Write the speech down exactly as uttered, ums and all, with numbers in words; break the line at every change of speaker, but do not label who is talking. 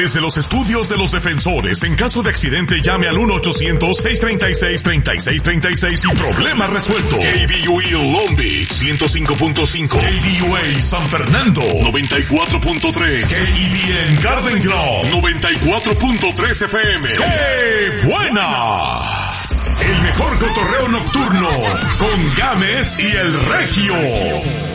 Desde los estudios de los defensores, en caso de accidente llame al uno ochocientos, seiscientos treinta y seis, treinta y seis treinta y seis y problema resuelto. K B U E Long Beach, ciento cinco punto cinco. K B U A San Fernando, noventa y cuatro punto tres. K E B N Garden Grove, noventa y cuatro punto tres F M. ¡Qué buena! El mejor cotorreo nocturno con Gámez y el Regio.